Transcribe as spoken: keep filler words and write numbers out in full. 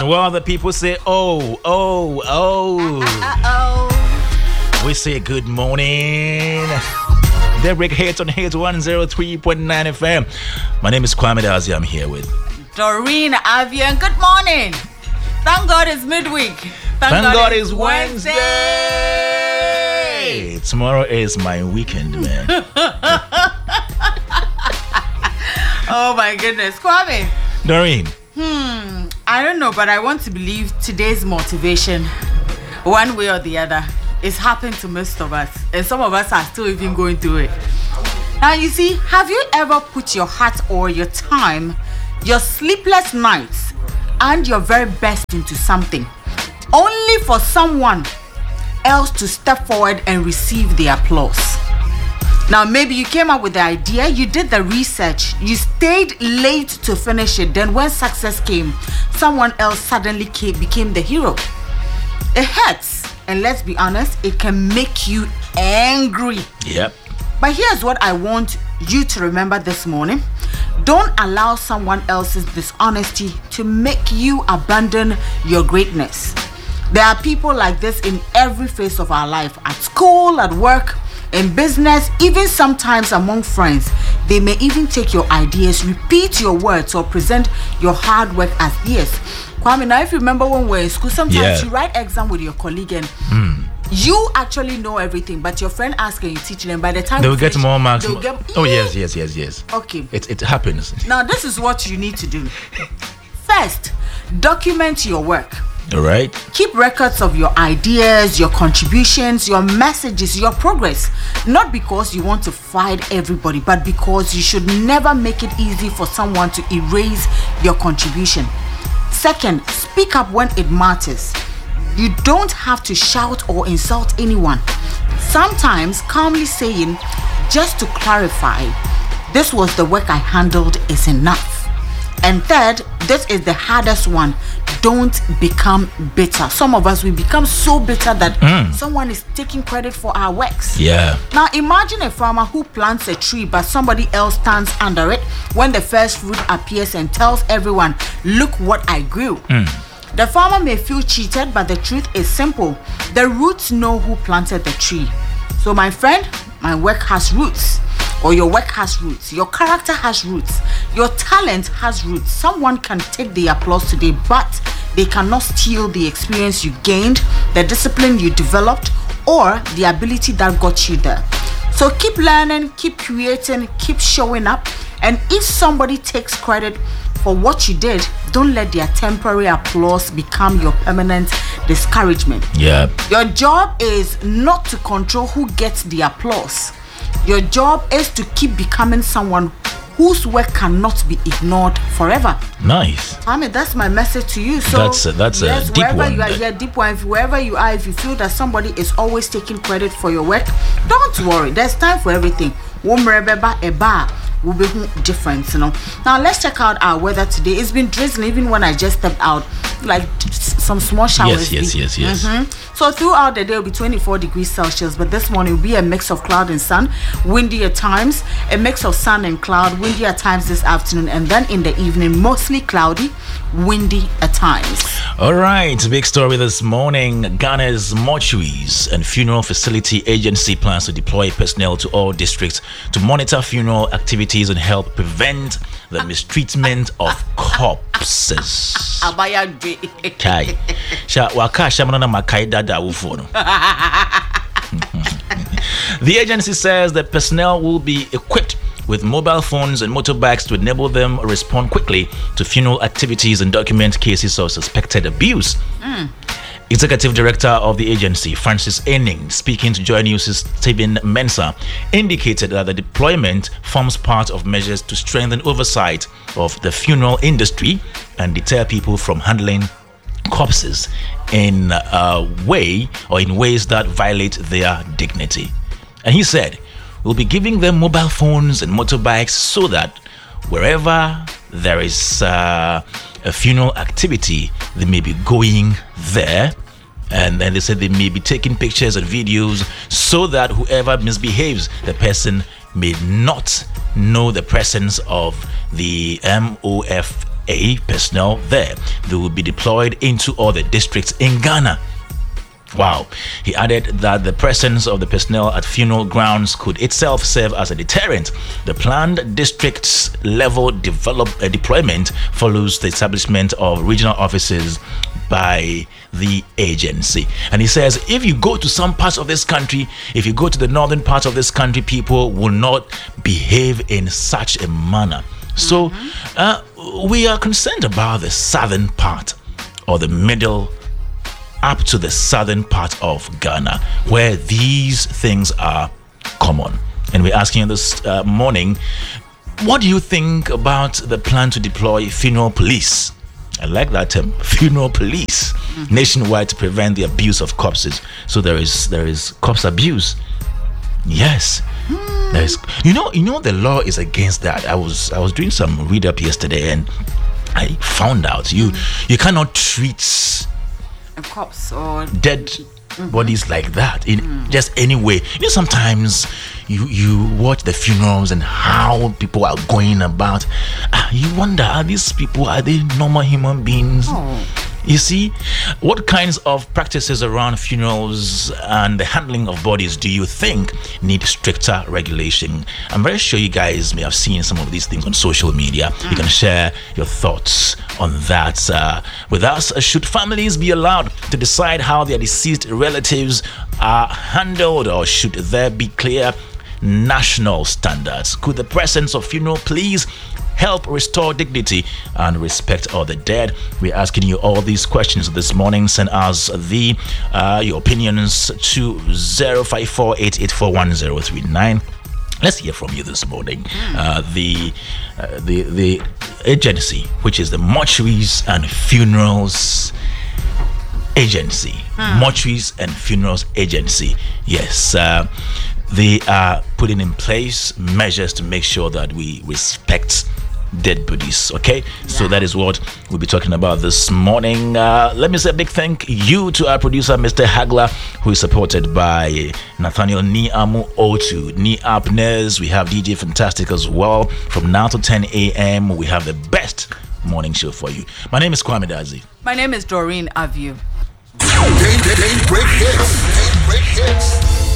And while the people say, oh, oh, oh, Uh-oh. we say good morning. Derek Hits on Hits one oh three point nine F M. My name is Kwame Dazi. I'm here with Doreen Avian. Good morning. Thank God it's midweek. Thank, Thank God, God it's it's Wednesday. Wednesday. Tomorrow is my weekend, man. Oh my goodness. Kwame. Doreen. Hmm. I don't know, but I want to believe today's motivation, one way or the other, is happening to most of us. And some of us are still even going through it. Now, you see, have you ever put your heart or your time, your sleepless nights, and your very best into something, only for someone else to step forward and receive the applause? Now, maybe you came up with the idea, you did the research, you stayed late to finish it. Then when success came, someone else suddenly came, became the hero. It hurts, and let's be honest, it can make you angry. Yep. But here's what I want you to remember this morning. Don't allow someone else's dishonesty to make you abandon your greatness. There are people like this in every phase of our life, at school, at work, in business, even sometimes among friends. They may even take your ideas, repeat your words, or present your hard work as theirs. Kwame, now if you remember when we were in school, sometimes Yeah. you write exam with your colleague and Mm. you actually know everything, but your friend asks and you teach them. By the time They you will get finish, more marks. they'll get- Oh, yes, yes, yes, yes. Okay. It, it happens. Now, this is what you need to do. First, document your work. All right. Keep records of your ideas, your contributions, your messages, your progress. Not because you want to fight everybody, but because you should never make it easy for someone to erase your contribution. Second, speak up when it matters. You don't have to shout or insult anyone. Sometimes calmly saying, just to clarify, this was the work I handled is enough. And third, this is the hardest one. Don't become bitter. Some of us, we become so bitter that Mm. someone is taking credit for our works. Yeah. Now imagine a farmer who plants a tree but somebody else stands under it when the first fruit appears and tells everyone, look what I grew. Mm. The farmer may feel cheated, but the truth is simple. The roots know who planted the tree. So my friend, my work has roots. Or your work has roots. Your character has roots. Your talent has roots. Someone can take the applause today, but they cannot steal the experience you gained, the discipline you developed, or the ability that got you there. So keep learning, keep creating, keep showing up. And if somebody takes credit for what you did, don't let their temporary applause become your permanent discouragement. Yeah. Your job is not to control who gets the applause. Your job is to keep becoming someone whose work cannot be ignored forever. Nice. I mean, that's my message to you. So That's a- that's a yes, deep wherever one, you are, that- yeah, deep one. If wherever you are, if you feel that somebody is always taking credit for your work, don't worry. There's time for everything. Will be different, you know. Now let's check out our weather today. It's been drizzling even when I just stepped out, like some small showers. Yes, yes, yes, yes. Mhm. So throughout the day will be twenty-four degrees Celsius, but this morning will be a mix of cloud and sun, windy at times, a mix of sun and cloud, windy at times this afternoon, and then in the evening mostly cloudy, windy at times. All right, big story this morning. Ghana's Mortuaries and Funeral Facility Agency plans to deploy personnel to all districts to monitor funeral activities and help prevent the mistreatment of corpses. Abaya Dre. Kai. Sha waka shamana na makai dada wufo no. The agency says that personnel will be equipped with mobile phones and motorbikes to enable them respond quickly to funeral activities and document cases of suspected abuse. Mm. Executive Director of the agency, Francis Enning, speaking to Joy News' Stephen Mensah, indicated that the deployment forms part of measures to strengthen oversight of the funeral industry and deter people from handling corpses in a way or in ways that violate their dignity. And he said, we'll be giving them mobile phones and motorbikes so that wherever there is uh, a funeral activity, they may be going there. And then they said they may be taking pictures and videos so that whoever misbehaves, the person may not know the presence of the M O F A personnel there. They will be deployed into all the districts in Ghana. Wow. He added that the presence of the personnel at funeral grounds could itself serve as a deterrent. The planned district level develop, uh, deployment follows the establishment of regional offices by the agency. And he says, if you go to some parts of this country, if you go to the northern part of this country, people will not behave in such a manner. So mm-hmm. uh, we are concerned about the southern part or the middle up to the southern part of Ghana, where these things are common. And we're asking you this uh, morning, what do you think about the plan to deploy funeral police? I like that term, funeral police, mm-hmm. nationwide to prevent the abuse of corpses. So there is there is corpse abuse. Yes. Mm. There is, you know, you know the law is against that. I was I was doing some read up yesterday and I found out you mm. you cannot treat a corpse or dead mm-hmm. bodies like that in mm. just any way. You know, sometimes you you watch the funerals and how people are going about. Uh, you wonder, are these people, are they normal human beings? Oh. You see, what kinds of practices around funerals and the handling of bodies do you think need stricter regulation? I'm very sure you guys may have seen some of these things on social media. Mm. You can share your thoughts on that uh, with us. Should families be allowed to decide how their deceased relatives are handled, or should there be clear national standards? Could the presence of funeral police help restore dignity and respect of the dead? We're asking you all these questions this morning. Send us the uh, your opinions to zero five four eight eight four one zero three nine. Let's hear from you this morning. Uh, the uh, the the agency, which is the Mortuaries and Funerals Agency, hmm. Mortuaries and Funerals Agency. Yes. Uh, They are putting in place measures to make sure that we respect dead bodies. Okay, yeah. So that is what we'll be talking about this morning. Uh, let me say a big thank you to our producer, Mister Hagler, who is supported by Nathaniel Niamu Otu, Niapnes. We have D J Fantastic as well. From now to ten a.m., we have the best morning show for you. My name is Kwame Dazi. My name is Doreen Aviu. Day, day, day, break hits. Day, break hits.